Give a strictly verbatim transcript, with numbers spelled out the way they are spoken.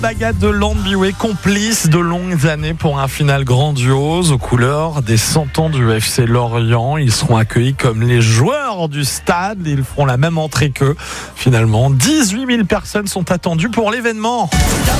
Baga de Landbioué, complice de longues années pour un final grandiose aux couleurs des cent ans du F C Lorient. Ils seront accueillis comme les joueurs du stade. Ils feront la même entrée qu'eux. Finalement, dix-huit mille personnes sont attendues pour l'événement.